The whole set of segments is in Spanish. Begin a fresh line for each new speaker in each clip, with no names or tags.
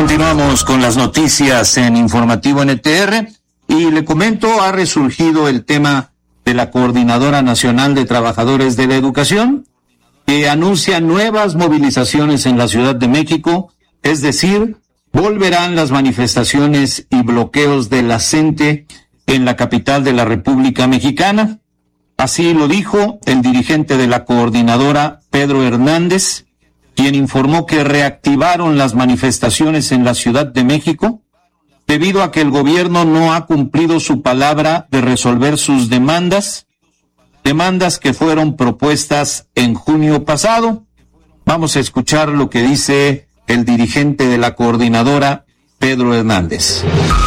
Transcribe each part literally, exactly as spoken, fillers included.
Continuamos con las noticias en Informativo N T R y le comento, ha resurgido el tema de la Coordinadora Nacional de Trabajadores de la Educación, que anuncia nuevas movilizaciones en la Ciudad de México, es decir, volverán las manifestaciones y bloqueos de la CENTE en la capital de la República Mexicana. Así lo dijo el dirigente de la coordinadora, Pedro Hernández, quien informó que reactivaron las manifestaciones en la Ciudad de México debido a que el gobierno no ha cumplido su palabra de resolver sus demandas, demandas que fueron propuestas en junio pasado. Vamos a escuchar lo que dice el dirigente de la coordinadora, Pedro Hernández.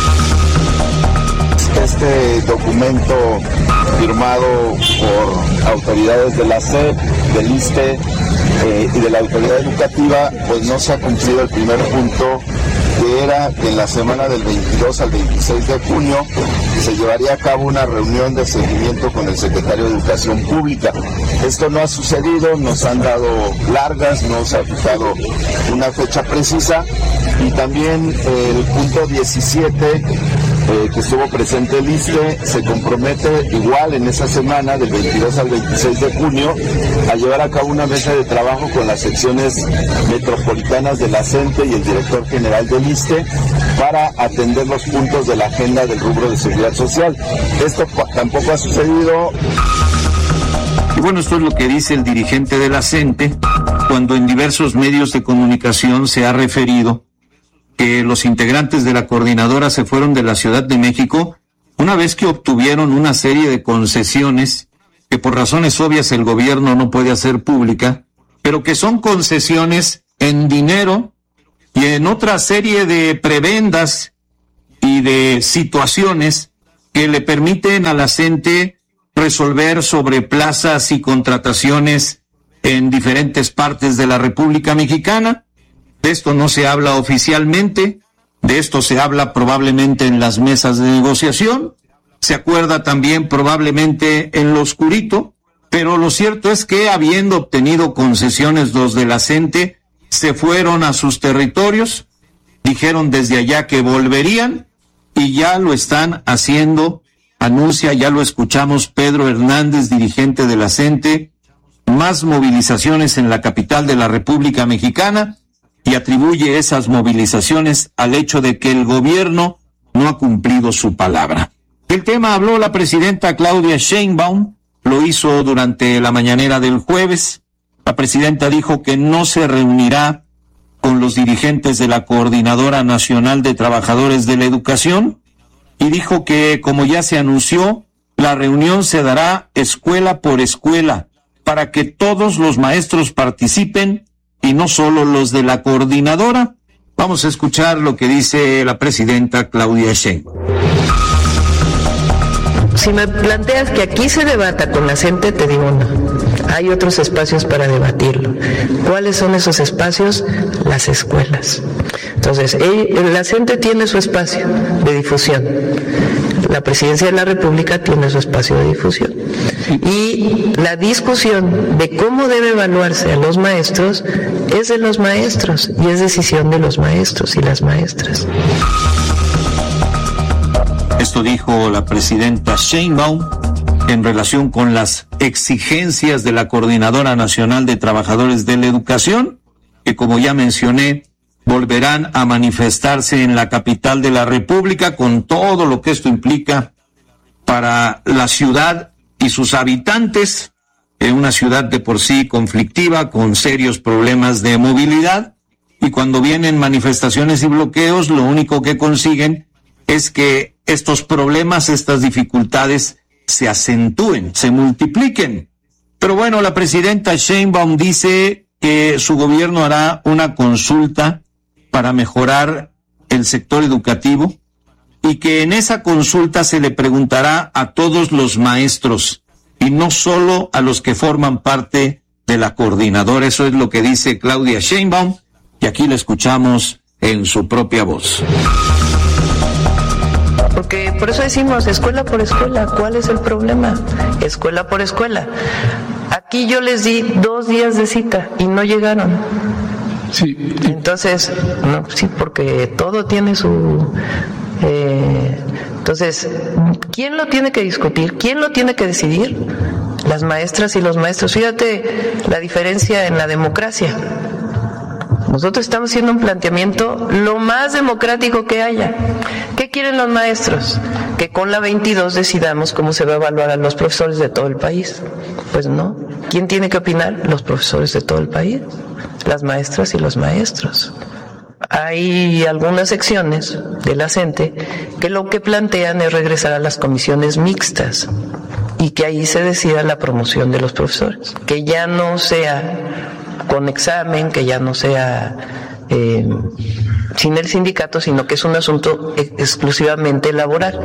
Este documento firmado por autoridades de la S E P, del ISSSTE eh, y de la autoridad educativa, pues no se ha cumplido el primer punto, que era que en la semana del veintidós al veintiséis de junio se llevaría a cabo una reunión de seguimiento con el secretario de Educación Pública. Esto no ha sucedido, nos han dado largas, no se ha fijado una fecha precisa, y también eh, el punto diecisiete, eh, que estuvo presente el ISSSTE, se compromete igual en esa semana del veintidós al veintiséis de junio a llevar a cabo una mesa de trabajo con las secciones metropolitanas de la CENTE y el director general del ISSSTE para atender los puntos de la agenda del rubro de seguridad social. Esto tampoco ha sucedido.
Y bueno, esto es lo que dice el dirigente de la CENTE, cuando en diversos medios de comunicación se ha referido que los integrantes de la coordinadora se fueron de la Ciudad de México una vez que obtuvieron una serie de concesiones que por razones obvias el gobierno no puede hacer pública, pero que son concesiones en dinero y en otra serie de prebendas y de situaciones que le permiten a la CENTE resolver sobre plazas y contrataciones en diferentes partes de la República Mexicana. De esto no se habla oficialmente, de esto se habla probablemente en las mesas de negociación, se acuerda también probablemente en lo oscurito, pero lo cierto es que habiendo obtenido concesiones los de la CENTE, se fueron a sus territorios, dijeron desde allá que volverían y ya lo están haciendo, anuncia, ya lo escuchamos, Pedro Hernández, dirigente de la CENTE, más movilizaciones en la capital de la República Mexicana, y atribuye esas movilizaciones al hecho de que el gobierno no ha cumplido su palabra. El tema habló la presidenta Claudia Sheinbaum, lo hizo durante la mañanera del jueves. La presidenta dijo que no se reunirá con los dirigentes de la Coordinadora Nacional de Trabajadores de la Educación y dijo que, como ya se anunció, la reunión se dará escuela por escuela para que todos los maestros participen y no solo los de la coordinadora. Vamos a escuchar lo que dice la presidenta Claudia Sheinbaum.
Si me planteas que aquí se debata con la CENTE, te digo no. Hay otros espacios para debatirlo. ¿Cuáles son esos espacios? Las escuelas. Entonces, la CENTE tiene su espacio de difusión. La Presidencia de la República tiene su espacio de difusión. Y la discusión de cómo debe evaluarse a los maestros es de los maestros y es decisión de los maestros y las maestras.
Esto dijo la presidenta Sheinbaum en relación con las exigencias de la Coordinadora Nacional de Trabajadores de la Educación, que, como ya mencioné, volverán a manifestarse en la capital de la República con todo lo que esto implica para la ciudad y sus habitantes, en una ciudad de por sí conflictiva, con serios problemas de movilidad, y cuando vienen manifestaciones y bloqueos, lo único que consiguen es que estos problemas, estas dificultades se acentúen, se multipliquen. Pero bueno, la presidenta Sheinbaum dice que su gobierno hará una consulta para mejorar el sector educativo y que en esa consulta se le preguntará a todos los maestros y no solo a los que forman parte de la coordinadora. Eso es lo que dice Claudia Sheinbaum y aquí la escuchamos en su propia voz.
Porque por eso decimos escuela por escuela, ¿cuál es el problema? Escuela por escuela. Aquí yo les di dos días de cita y no llegaron.
Sí.
Entonces, no, sí, porque todo tiene su... Eh, entonces, ¿quién lo tiene que discutir? ¿Quién lo tiene que decidir? Las maestras y los maestros. Fíjate la diferencia en la democracia. Nosotros estamos haciendo un planteamiento lo más democrático que haya. ¿Qué quieren los maestros? Que con la veintidós decidamos cómo se va a evaluar a los profesores de todo el país. Pues no. ¿Quién tiene que opinar? Los profesores de todo el país. Las maestras y los maestros. Hay algunas secciones de la CENTE que lo que plantean es regresar a las comisiones mixtas y que ahí se decida la promoción de los profesores. Que ya no sea con examen, que ya no sea eh, sin el sindicato, sino que es un asunto ex- exclusivamente laboral.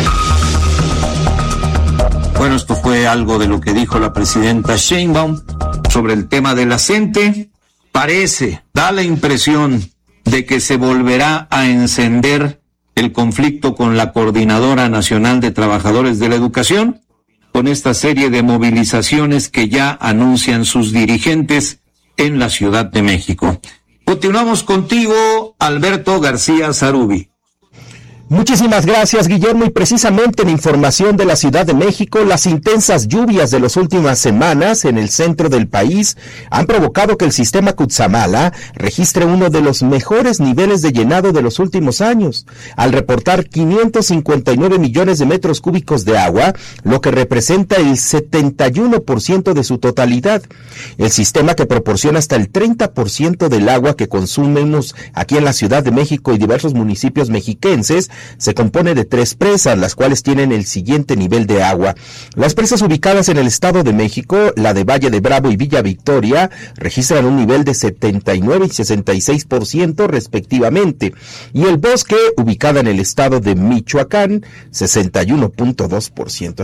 Bueno, esto fue algo de lo que dijo la presidenta Sheinbaum sobre el tema de la CENTE. Parece, da la impresión de que se volverá a encender el conflicto con la Coordinadora Nacional de Trabajadores de la Educación, con esta serie de movilizaciones que ya anuncian sus dirigentes en la Ciudad de México. Continuamos contigo, Alberto García Zarubi.
Muchísimas gracias, Guillermo, y precisamente en información de la Ciudad de México, las intensas lluvias de las últimas semanas en el centro del país han provocado que el sistema Cutzamala registre uno de los mejores niveles de llenado de los últimos años, al reportar quinientos cincuenta y nueve millones de metros cúbicos de agua, lo que representa el setenta y uno por ciento de su totalidad. El sistema, que proporciona hasta el treinta por ciento del agua que consumimos aquí en la Ciudad de México y diversos municipios mexiquenses, se compone de tres presas, las cuales tienen el siguiente nivel de agua. Las presas ubicadas en el Estado de México, la de Valle de Bravo y Villa Victoria, registran un nivel de setenta y nueve y sesenta y seis por ciento respectivamente, y el Bosque, ubicada en el Estado de Michoacán, sesenta y uno punto dos por ciento.